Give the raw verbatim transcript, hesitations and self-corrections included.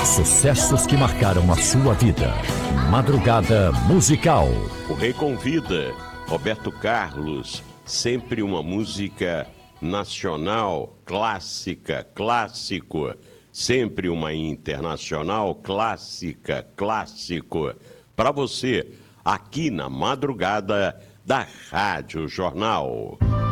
Sucessos que marcaram a sua vida. Madrugada Musical. O Rei convida Roberto Carlos, sempre uma música nacional, clássica, clássico. Sempre uma internacional, clássica, clássico. Para você, aqui na madrugada da Rádio Jornal.